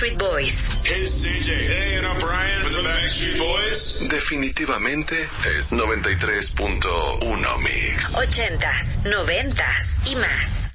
Backstreet Boys. Hey, CJ. Hey, and I'm Brian with the Backstreet Boys. Definitivamente es 93.1 Mix. 80s, 90s y más.